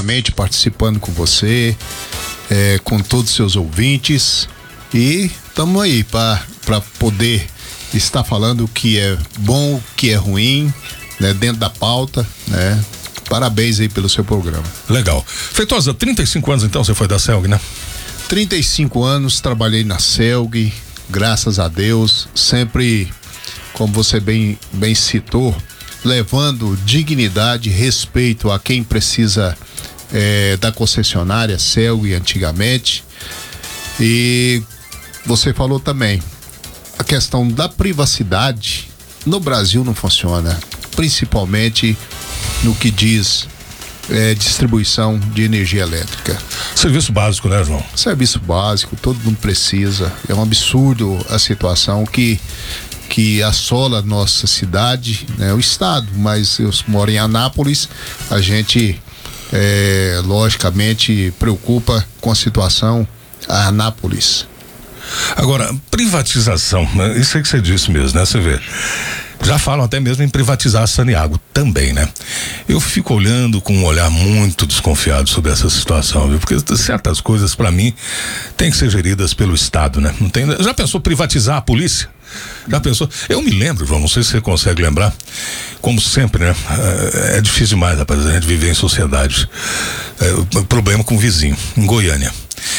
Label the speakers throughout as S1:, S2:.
S1: novamente participando com você, com todos os seus ouvintes, e estamos aí para poder estar falando o que é bom, o que é ruim, né, dentro da pauta, né? Parabéns aí pelo seu programa.
S2: Legal. Feitosa, 35 anos então você foi da CELG, né?
S1: 35 anos, trabalhei na CELG, graças a Deus, sempre, como você bem citou, levando dignidade, respeito a quem precisa da concessionária CELG antigamente. E você falou também, a questão da privacidade no Brasil não funciona, principalmente no que diz distribuição de energia elétrica.
S2: Serviço básico, né, João?
S1: Serviço básico, todo mundo precisa. É um absurdo a situação que assola a nossa cidade, né, o estado, mas eu moro em Anápolis, a gente logicamente preocupa com a situação a Anápolis.
S2: Agora, privatização, né? Isso aí que você disse mesmo, né? Você vê. Já falam até mesmo em privatizar a Saneago também, né? Eu fico olhando com um olhar muito desconfiado sobre essa situação, viu? Porque certas coisas, pra mim, tem que ser geridas pelo Estado, né? Não tem, já pensou privatizar a polícia? Já pensou? Eu me lembro, João, não sei se você consegue lembrar, como sempre, né? É difícil demais, rapaz, a gente viver em sociedade. Problema com o vizinho, em Goiânia.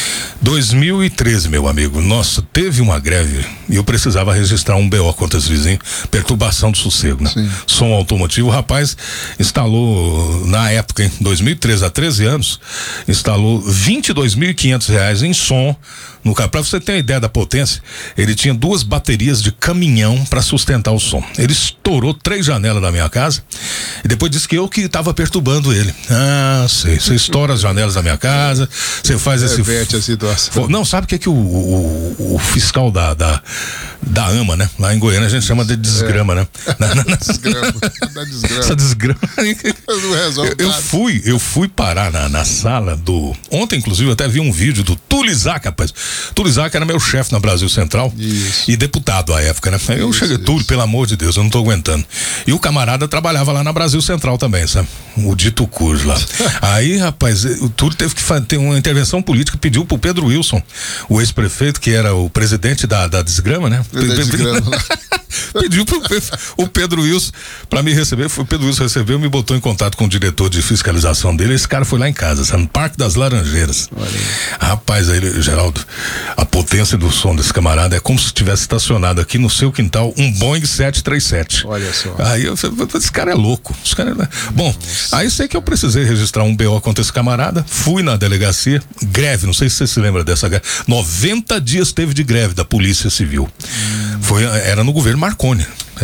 S2: 2013, meu amigo, nossa, teve uma greve e eu precisava registrar um BO contra esse vizinho, perturbação do sossego, né? Sim. Som automotivo, o rapaz instalou, na época, em 2013, há 13 anos, instalou R$22.500 em som no carro. Pra você ter uma ideia da potência, ele tinha 2 baterias de caminhão para sustentar o som. Ele estourou 3 janelas da minha casa e depois disse que eu que estava perturbando ele. Ah, sei, você estoura as janelas da minha casa, você faz esse...
S1: Reverte a situação.
S2: Não, sabe o que o fiscal da AMA, né? Lá em Goiânia a gente chama de desgrama, né?
S1: Desgrama.
S2: Essa desgrama.
S1: Não resolve nada.
S2: Eu fui parar na sala do... Ontem, inclusive, eu até vi um vídeo do Túlio Isaac, rapaz. Túlio Isaac era meu chefe na Brasil Central. Isso. E deputado à época, né? Eu cheguei, Túlio, pelo amor de Deus, eu não tô aguentando. E o camarada trabalhava lá na Brasil Central também, sabe? O dito curso lá. Aí, rapaz, o Túlio teve que ter uma intervenção política, pediu pro Pedro Wilson, o ex-prefeito, que era o presidente da desgrama, né? Pediu pro o Pedro Wilson pra me receber. O Pedro Wilson recebeu, me botou em contato com o diretor de fiscalização dele. Esse cara foi lá em casa, sabe? No Parque das Laranjeiras. Rapaz, aí, Geraldo, a potência do som desse camarada é como se tivesse estacionado aqui no seu quintal um Boeing 737.
S1: Olha só.
S2: Aí eu falei, esse cara é louco. Bom, aí sei que eu precisei registrar um BO contra esse camarada. Fui na delegacia, greve, não sei se você se lembra dessa greve. 90 dias teve de greve da Polícia Civil. Era no governo Marconi.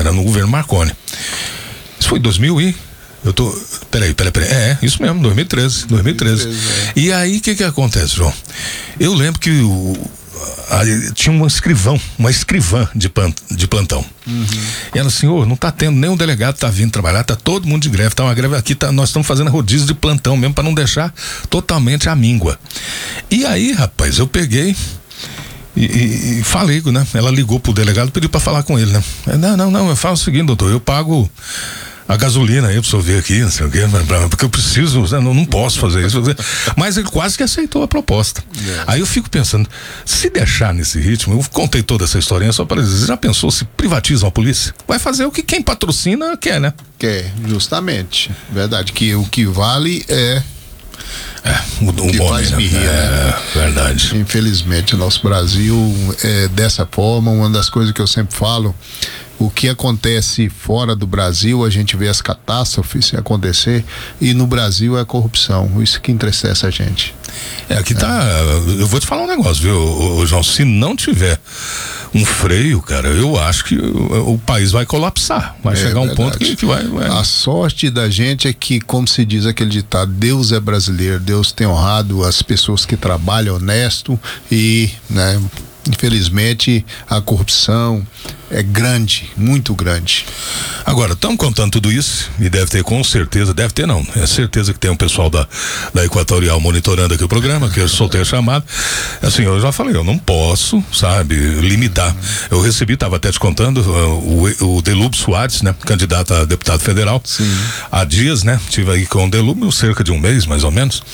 S2: Isso foi 2000 e... Peraí. Isso mesmo, 2013. E aí, o que acontece, João? Eu lembro que tinha uma escrivã de plantão. E ela, senhor, não tá tendo, nem o delegado tá vindo trabalhar, tá todo mundo de greve, tá uma greve aqui, nós estamos fazendo rodízio de plantão mesmo, para não deixar totalmente a míngua. E aí, rapaz, eu peguei e falei, né? Ela ligou pro delegado, pediu para falar com ele, né? Não, eu falo o seguinte, doutor, eu pago a gasolina aí pra você ver aqui, não sei o quê, porque eu preciso, não posso fazer isso. Mas ele quase que aceitou a proposta. Aí eu fico pensando, se deixar nesse ritmo, eu contei toda essa historinha só para dizer, já pensou se privatizam a polícia? Vai fazer o que quem patrocina quer, né?
S1: Quer, justamente. Verdade, que o que vale
S2: o que
S1: nome, faz me rir, né?
S2: Verdade.
S1: Infelizmente, o nosso Brasil é dessa forma. Uma das coisas que eu sempre falo, o que acontece fora do Brasil, a gente vê as catástrofes acontecer, e no Brasil é a corrupção. Isso que entristece a gente.
S2: Aqui tá. Eu vou te falar um negócio, viu, João? Se não tiver um freio, cara, eu acho que o país vai colapsar. Vai chegar um ponto que vai.
S1: A sorte da gente é que, como se diz aquele ditado, Deus é brasileiro, Deus tem honrado as pessoas que trabalham honesto e, né, infelizmente a corrupção é grande, muito grande.
S2: Agora, estamos contando tudo isso e deve ter, com certeza, é certeza que tem um pessoal da Equatorial monitorando aqui o programa, que eu soltei a chamada. Assim, eu já falei, eu não posso, sabe, limitar. Eu recebi, estava até te contando, o Delúbio Soares, né, candidato a deputado federal.
S1: Sim.
S2: Há dias, né, tive aí com o Delúbio cerca de um mês, mais ou menos.